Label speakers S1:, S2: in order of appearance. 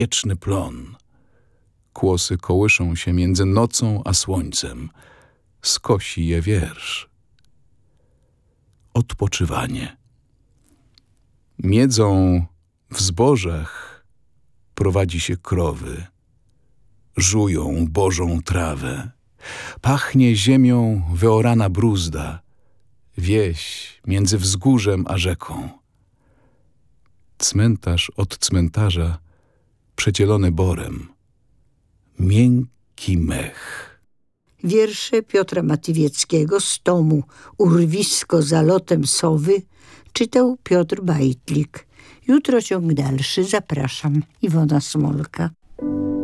S1: wieczny plon. Kłosy kołyszą się między nocą a słońcem. Skosi je wiersz. Odpoczywanie. Miedzą w zbożach prowadzi się krowy. Żują bożą trawę. Pachnie ziemią wyorana bruzda. Wieś między wzgórzem a rzeką. Cmentarz od cmentarza przecielony borem. Miękki mech.
S2: Wiersze Piotra Matywieckiego z tomu Urwisko za lotem sowy czytał Piotr Bajtlik. Jutro ciąg dalszy. Zapraszam. Iwona Smolka.